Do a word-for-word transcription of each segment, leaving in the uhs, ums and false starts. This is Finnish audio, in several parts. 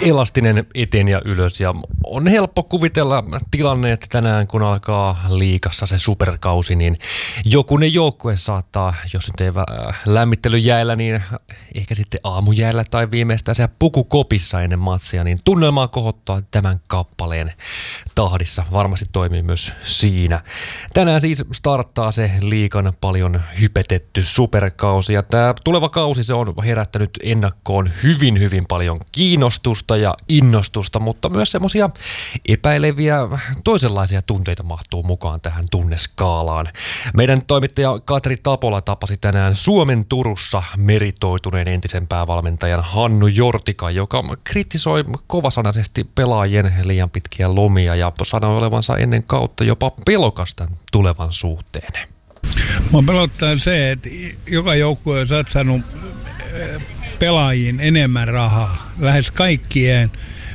elastinen eteen ja ylös ja on helppo kuvitella tilanne, että tänään kun alkaa liigassa se superkausi, niin jokunen joukkue saattaa, jos nyt ei lämmittelyjäällä, niin ehkä sitten aamujäällä tai viimeistään se pukukopissa ennen matsia, niin tunnelmaa kohottaa tämän kappaleen tahdissa. Varmasti toimii myös siinä. Tänään siis starttaa se liigan paljon hypetetty superkausi ja tämä tuleva kausi se on herättänyt ennakkoon hyvin hyvin paljon kiinnostusta ja innostusta, mutta myös semmoisia epäileviä toisenlaisia tunteita mahtuu mukaan tähän tunneskaalaan. Meidän toimittaja Katri Tapola tapasi tänään Suomen Turussa meritoituneen entisen päävalmentajan Hannu Jortikan, joka kritisoi kovasanaisesti pelaajien liian pitkiä lomia ja sanoi olevansa ennen kautta jopa pelokasta tulevan suhteen. Mua pelottaa se, että joka joukkue on satsannut pelaajiin enemmän rahaa. Lähes kaikkien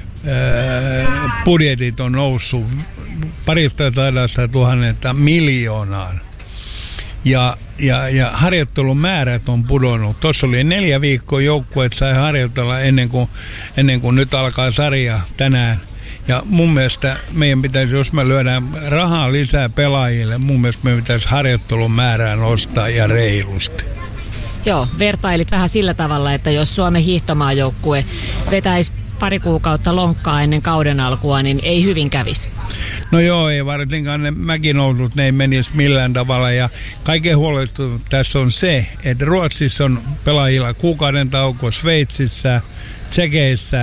ää, budjetit on noussut parista sadasta tuhannesta miljoonaan. Ja, ja, ja harjoittelun määrät on pudonnut. Tuossa oli neljä viikkoa joukkueet sai harjoitella ennen kuin, ennen kuin nyt alkaa sarja tänään. Ja mun mielestä meidän pitäisi, jos me lyödään rahaa lisää pelaajille, mun mielestä meidän pitäisi harjoittelun määrää nostaa ja reilusti. Joo, vertailit vähän sillä tavalla, että jos Suomen hiihtomaajoukkue vetäisi pari kuukautta lonkkaa ennen kauden alkua, niin ei hyvin kävisi. No joo, ei varsinkaan ne mäkinousut, ne ei menisi millään tavalla. Ja kaiken huolestunut tässä on se, että Ruotsissa on pelaajilla kuukauden tauko, Sveitsissä, Tsekeissä,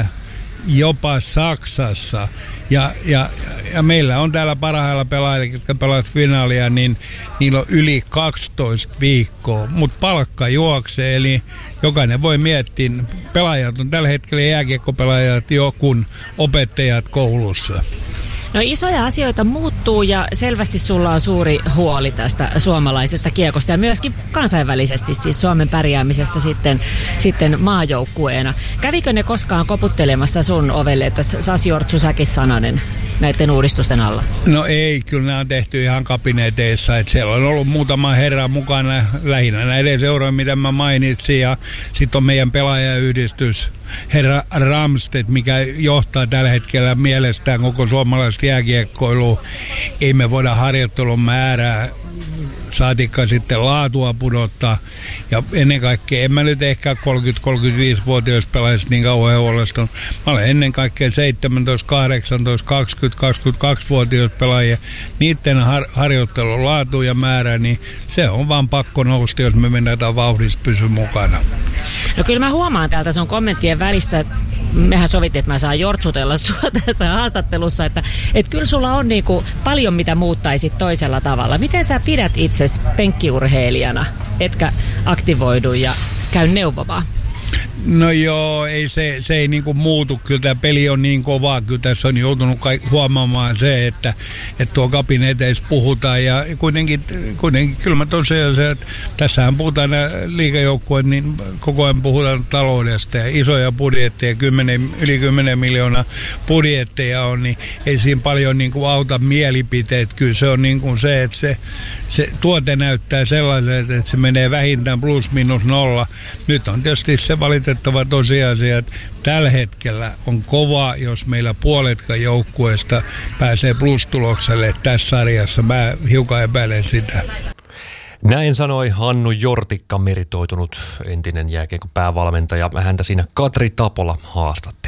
jopa Saksassa. Ja, ja, ja meillä on täällä parhailla pelaajilla, jotka pelaavat finaalia, niin niillä on yli kaksitoista viikkoa. Mutta palkka juoksee, eli jokainen voi miettiä, pelaajat on tällä hetkellä jääkiekkopelaajat jo kun opettajat koulussa. No isoja asioita muuttuu ja selvästi sulla on suuri huoli tästä suomalaisesta kiekosta ja myöskin kansainvälisesti, siis Suomen pärjäämisestä sitten, sitten maajoukkueena. Kävikö ne koskaan koputtelemassa sun ovelle, että Sasi Jortsu Säkis Sananen näiden uudistusten alla? No ei, kyllä nämä on tehty ihan kabineteissa, että siellä on ollut muutama herra mukana, lähinnä näiden seuroja, mitä mä mainitsin, ja sitten on meidän pelaajayhdistys, herra Ramstedt, mikä johtaa tällä hetkellä mielestään koko suomalaista jääkiekkoilua. Ei me voida harjoittelun määrää, saatikka sitten laatua pudottaa. Ja ennen kaikkea, en mä nyt ehkä kolmekymmentä-kolmekymmentäviisi-vuotias pelaajista niin kauhean huolestunut. Mä olen ennen kaikkea seitsemäntoista, kahdeksantoista, kaksikymmentä, kaksikymmentäkaksi-vuotias pelaajia. Niiden har- harjoittelun laatu ja määrä, niin se on vaan pakko nousta, jos me mennään vauhdissa pysy mukana. No kyllä mä huomaan täältä sun kommenttien välistä, että mehän sovittiin, että mä saan jortsutella sua tässä haastattelussa, että, että kyllä sulla on niinku paljon mitä muuttaisit toisella tavalla. Miten sä pidät itsesi penkkiurheilijana, etkä aktivoidu ja käy neuvovaa? No joo, ei se, se ei niinku muutu. Kyllä tämä peli on niin kovaa. Kyllä tässä on joutunut huomaamaan se, että, että tuo kabineteissa puhutaan. Ja kuitenkin, kuitenkin kyllä mä tosiaan se, että tässähän puhutaan liigajoukkueet, niin koko ajan puhutaan taloudesta. Ja isoja budjetteja, kymmenen, yli kymmenen miljoonaa budjetteja on, niin ei siinä paljon niinku auta mielipiteet. Kyllä se on niinku se, että se, se tuote näyttää sellaiselta, että se menee vähintään plus minus nolla. Nyt on tietysti se valitettava tosiasia, että tällä hetkellä on kova, jos meillä puoletkaan joukkueesta pääsee plus-tulokselle tässä sarjassa. Mä hiukan epäilen sitä. Näin sanoi Hannu Jortikka, meritoitunut entinen jääkiekon päävalmentaja. Häntä siinä Katri Tapola haastatteli.